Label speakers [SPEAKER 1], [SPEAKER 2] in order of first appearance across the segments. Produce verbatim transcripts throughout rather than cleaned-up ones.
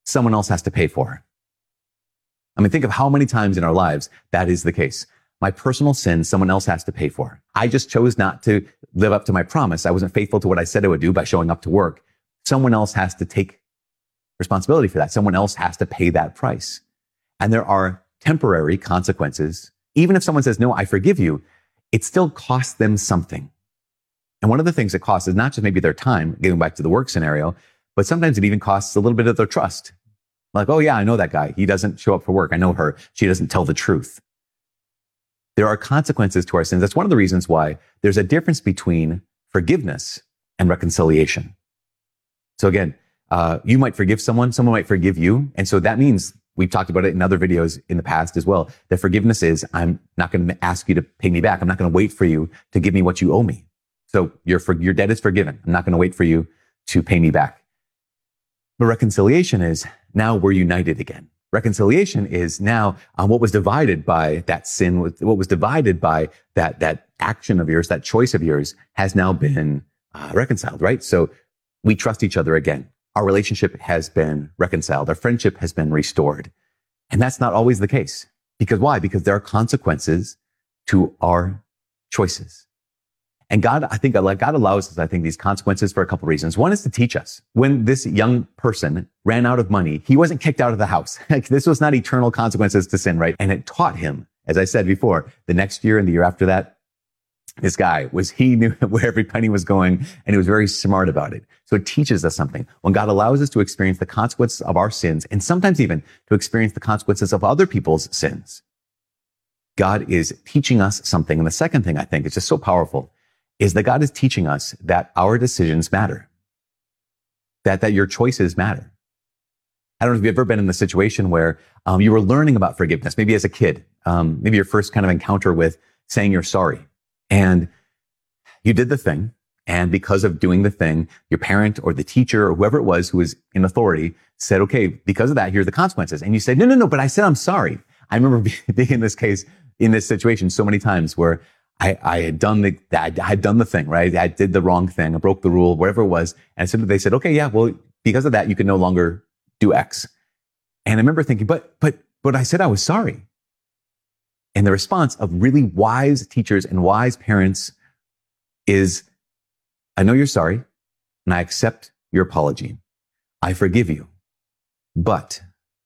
[SPEAKER 1] someone else has to pay for. I mean, think of how many times in our lives that is the case. My personal sin, someone else has to pay for. I just chose not to live up to my promise. I wasn't faithful to what I said I would do by showing up to work. Someone else has to take responsibility for that. Someone else has to pay that price. And there are temporary consequences. Even if someone says, no, I forgive you, it still costs them something. And one of the things it costs is not just maybe their time, getting back to the work scenario, but sometimes it even costs a little bit of their trust. Like, oh yeah, I know that guy. He doesn't show up for work. I know her. She doesn't tell the truth. There are consequences to our sins. That's one of the reasons why there's a difference between forgiveness and reconciliation. So again, uh, you might forgive someone, someone might forgive you. And so that means, we've talked about it in other videos in the past as well, that forgiveness is, I'm not going to ask you to pay me back. I'm not going to wait for you to give me what you owe me. So your, for, your debt is forgiven. I'm not going to wait for you to pay me back. But reconciliation is, now we're united again. Reconciliation is now um, what was divided by that sin, what was divided by that, that action of yours, that choice of yours has now been uh, reconciled, right? So we trust each other again. Our relationship has been reconciled. Our friendship has been restored. And that's not always the case. Because why? Because there are consequences to our choices. And God, I think, like God allows us, I think, these consequences for a couple of reasons. One is to teach us. When this young person ran out of money, he wasn't kicked out of the house. Like, this was not eternal consequences to sin, right? And it taught him, as I said before, the next year and the year after that, this guy was, he knew where every penny was going, and he was very smart about it. So it teaches us something. When God allows us to experience the consequences of our sins, and sometimes even to experience the consequences of other people's sins, God is teaching us something. And the second thing I think is just so powerful is that God is teaching us that our decisions matter, that, that your choices matter. I don't know if you've ever been in the situation where um, you were learning about forgiveness, maybe as a kid, um, maybe your first kind of encounter with saying you're sorry. And you did the thing. And because of doing the thing, your parent or the teacher or whoever it was who was in authority said, okay, because of that, here are the consequences. And you said, no, no, no, but I said, I'm sorry. I remember being in this case, in this situation so many times where I, I had done the, I had done the thing, right? I did the wrong thing. I broke the rule, whatever it was. And so they said, okay, yeah, well, because of that, you can no longer do X. And I remember thinking, but, but, but I said I was sorry. And the response of really wise teachers and wise parents is, I know you're sorry, and I accept your apology. I forgive you. But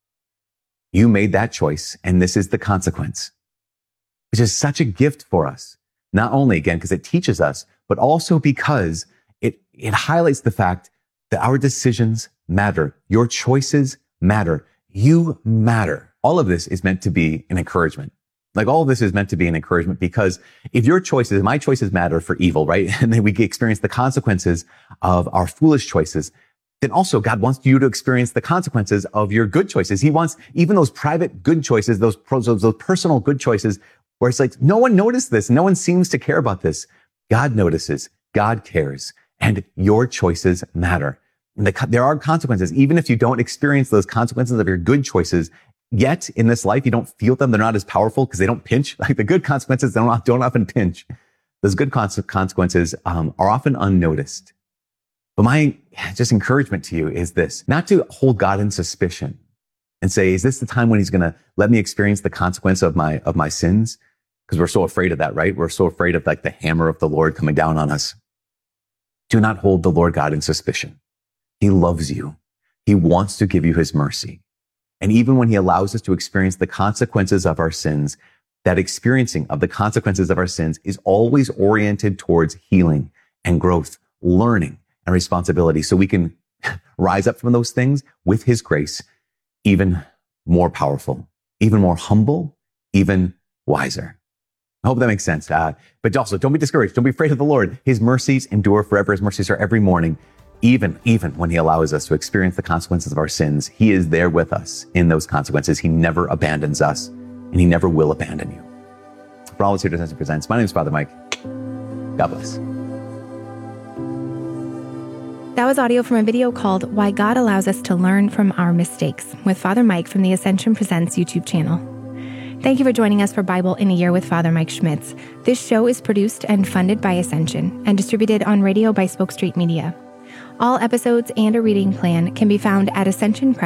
[SPEAKER 1] you made that choice, and this is the consequence, which is such a gift for us. Not only, again, because it teaches us, but also because it, it highlights the fact that our decisions matter. Your choices matter. You matter. All of this is meant to be an encouragement. Like, all of this is meant to be an encouragement, because if your choices, my choices matter for evil, right? And then we experience the consequences of our foolish choices. Then also God wants you to experience the consequences of your good choices. He wants even those private good choices, those, those, those personal good choices, where it's like, no one noticed this. No one seems to care about this. God notices. God cares. And your choices matter. And the, there are consequences. Even if you don't experience those consequences of your good choices yet in this life, you don't feel them. They're not as powerful because they don't pinch. Like the good consequences, they don't, don't often pinch. Those good consequences um, are often unnoticed. But my just encouragement to you is this: not to hold God in suspicion and say, is this the time when he's going to let me experience the consequence of my, of my sins? Because we're so afraid of that, right? We're so afraid of like the hammer of the Lord coming down on us. Do not hold the Lord God in suspicion. He loves you. He wants to give you his mercy. And even when he allows us to experience the consequences of our sins, that experiencing of the consequences of our sins is always oriented towards healing and growth, learning and responsibility, so we can rise up from those things with his grace, even more powerful, even more humble, even wiser. I hope that makes sense. Uh, but also, don't be discouraged. Don't be afraid of the Lord. His mercies endure forever. His mercies are every morning. Even, even when he allows us to experience the consequences of our sins, he is there with us in those consequences. He never abandons us, and he never will abandon you. For all of us here to presents, my name is Father Mike. God bless.
[SPEAKER 2] That was audio from a video called Why God Allows Us to Learn from Our Mistakes with Father Mike from the Ascension Presents YouTube channel. Thank you for joining us for Bible in a Year with Father Mike Schmitz. This show is produced and funded by Ascension and distributed on radio by Spoke Street Media. All episodes and a reading plan can be found at ascension press